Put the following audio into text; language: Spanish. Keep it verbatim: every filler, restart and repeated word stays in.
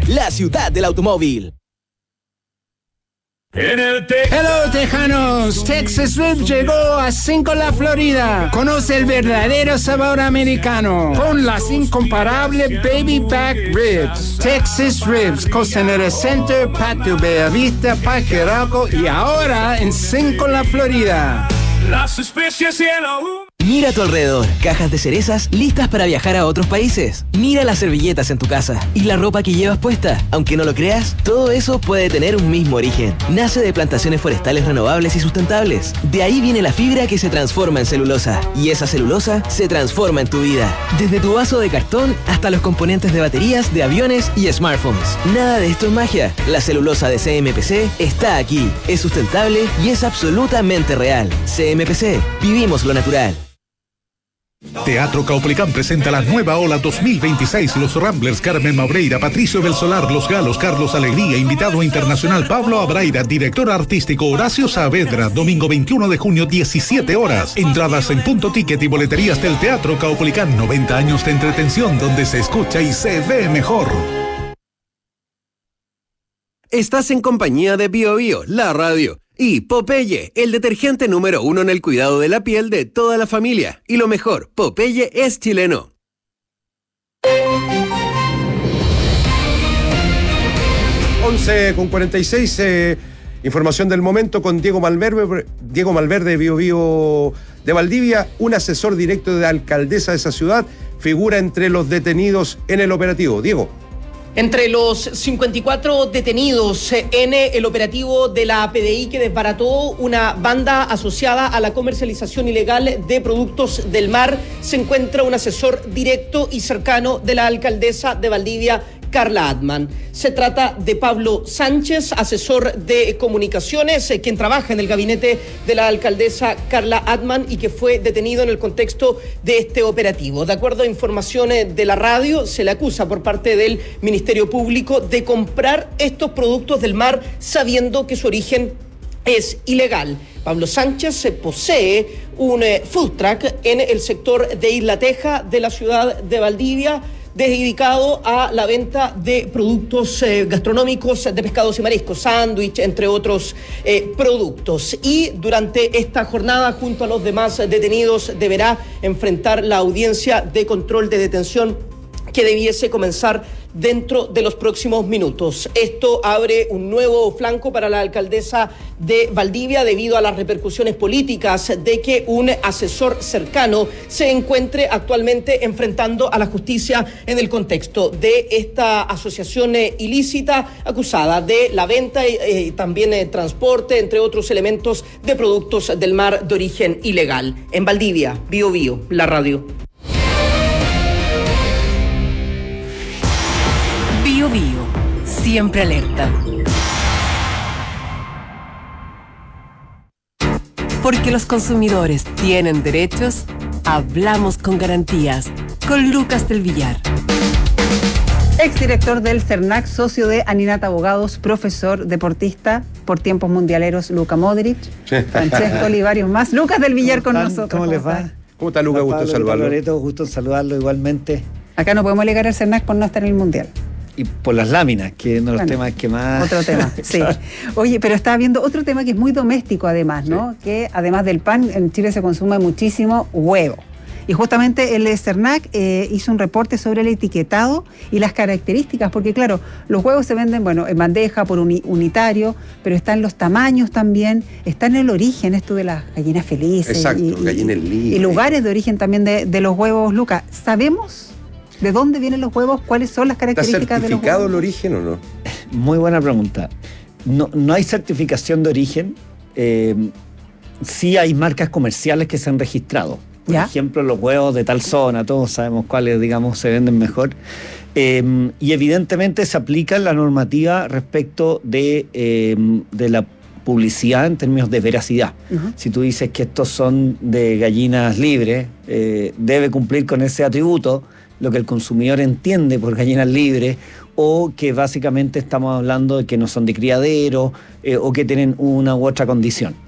la ciudad del automóvil. En el Texas. Hello, tejanos. Texas Ribs llegó a Cinco La Florida. Conoce el verdadero sabor americano con las incomparables Baby Back Ribs. Texas Ribs, Costanera Center, Patio Bellavista, Parque Arauco y ahora en Cinco La Florida. Las especies y el aún. Mira a tu alrededor, cajas de cerezas listas para viajar a otros países. Mira las servilletas en tu casa y la ropa que llevas puesta. Aunque no lo creas, todo eso puede tener un mismo origen. Nace de plantaciones forestales renovables y sustentables. De ahí viene la fibra que se transforma en celulosa. Y esa celulosa se transforma en tu vida. Desde tu vaso de cartón hasta los componentes de baterías de aviones y smartphones. Nada de esto es magia. La celulosa de C M P C está aquí. Es sustentable y es absolutamente real. C M P C. Vivimos lo natural. Teatro Caupolicán presenta la nueva ola dos mil veintiséis. Los Ramblers, Carmen Maureira, Patricio Belsolar, Los Galos, Carlos Alegría, invitado internacional Pablo Abraira, director artístico Horacio Saavedra, domingo veintiuno de junio, diecisiete horas. Entradas en Punto Ticket y boleterías del Teatro Caupolicán. noventa años de entretención donde se escucha y se ve mejor. Estás en compañía de Bio Bio, la radio. Y Popeye, el detergente número uno en el cuidado de la piel de toda la familia. Y lo mejor, Popeye es chileno. once con cuarenta y seis, eh, información del momento con Diego Malverde, Diego Malverde de Bio Bio de Valdivia, un asesor directo de la alcaldesa de esa ciudad, figura entre los detenidos en el operativo. Diego. Entre los cincuenta y cuatro detenidos en el operativo de la P D I que desbarató una banda asociada a la comercialización ilegal de productos del mar, se encuentra un asesor directo y cercano de la alcaldesa de Valdivia, Carla Atman. Se trata de Pablo Sánchez, asesor de comunicaciones, eh, quien trabaja en el gabinete de la alcaldesa Carla Atman y que fue detenido en el contexto de este operativo. De acuerdo a informaciones de la radio, se le acusa por parte del Ministerio Público de comprar estos productos del mar sabiendo que su origen es ilegal. Pablo Sánchez eh, posee un eh, food truck en el sector de Isla Teja de la ciudad de Valdivia, dedicado a la venta de productos eh, gastronómicos de pescados y mariscos, sándwich, entre otros eh, productos. Y durante esta jornada, junto a los demás detenidos, deberá enfrentar la audiencia de control de detención que debiese comenzar dentro de los próximos minutos. Esto abre un nuevo flanco para la alcaldesa de Valdivia debido a las repercusiones políticas de que un asesor cercano se encuentre actualmente enfrentando a la justicia en el contexto de esta asociación eh, ilícita acusada de la venta y eh, también eh, transporte, entre otros elementos, de productos del mar de origen ilegal. En Valdivia, Bio Bio, la radio. Bio Bio, siempre alerta. Porque los consumidores tienen derechos, hablamos con garantías, con Lucas del Villar. Exdirector del CERNAC, socio de Aninat Abogados, profesor, deportista por tiempos mundialeros, Luka Modric, Francesco y varios más. Lucas del Villar con nosotros. ¿Cómo les va? ¿Cómo está, Lucas? Gusto saludarlo. Loreto, gusto saludarlo igualmente. Acá no podemos llegar al CERNAC por no estar en el Mundial. Y por las láminas, que es uno de los bueno, temas que más... Otro tema, sí. Claro. Oye, pero estaba viendo otro tema que es muy doméstico además, ¿no? Sí. Que además del pan, en Chile se consume muchísimo huevo. Y justamente el CERNAC eh, hizo un reporte sobre el etiquetado y las características, porque claro, los huevos se venden, bueno, en bandeja, por uni, unitario, pero están los tamaños también, está en el origen esto de las gallinas felices. Exacto, y, gallinas libres. Y lugares de origen también de, de los huevos, Lucas. ¿Sabemos de dónde vienen los huevos? ¿Cuáles son las características de los huevos? ¿Está certificado el origen o no? Muy buena pregunta. No, no hay certificación de origen. Eh, sí hay marcas comerciales que se han registrado. Por ¿Ya? ejemplo, los huevos de tal zona, todos sabemos cuáles, digamos, se venden mejor. Eh, y evidentemente se aplica la normativa respecto de, eh, de la publicidad en términos de veracidad. Uh-huh. Si tú dices que estos son de gallinas libres, eh, debe cumplir con ese atributo, lo que el consumidor entiende por gallinas libres, o que básicamente estamos hablando de que no son de criadero, eh, o que tienen una u otra condición.